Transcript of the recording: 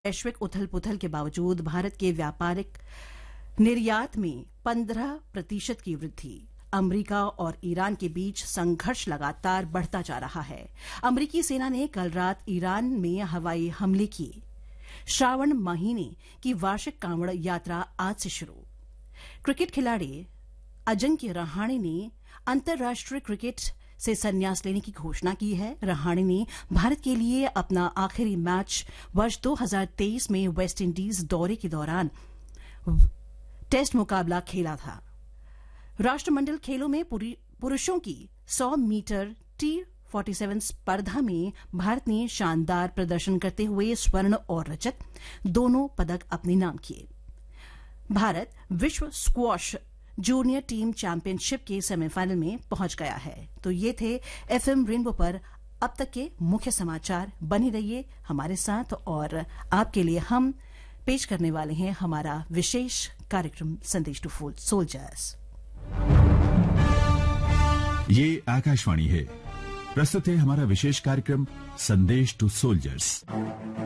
वैश्विक उथल पुथल के बावजूद भारत के व्यापारिक निर्यात में 15% की वृद्धि। अमेरिका और ईरान के बीच संघर्ष लगातार बढ़ता जा रहा है। अमेरिकी सेना ने कल रात ईरान में हवाई हमले किए। श्रावण महीने की वार्षिक कांवड़ यात्रा आज से शुरू। क्रिकेट खिलाड़ी अजिंक्य रहाणे ने अंतर्राष्ट्रीय क्रिकेट से संन्यास लेने की घोषणा की है। रहाणे ने भारत के लिए अपना आखिरी मैच वर्ष 2023 में वेस्टइंडीज दौरे के दौरान टेस्ट मुकाबला खेला था। राष्ट्रमंडल खेलों में पुरुषों की 100 मीटर T47 स्पर्धा में भारत ने शानदार प्रदर्शन करते हुए स्वर्ण और रजत दोनों पदक अपने नाम किए। भारत विश्व स्क्वॉश जूनियर टीम चैंपियनशिप के सेमीफाइनल में पहुंच गया है। तो ये थे एफएम रेनबो पर अब तक के मुख्य समाचार। बने रहिए हमारे साथ और आपके लिए हम पेश करने वाले हैं हमारा विशेष कार्यक्रम संदेश टू सोल्जर्स। ये आकाशवाणी है। प्रस्तुत है हमारा विशेष कार्यक्रम संदेश टू सोल्जर्स।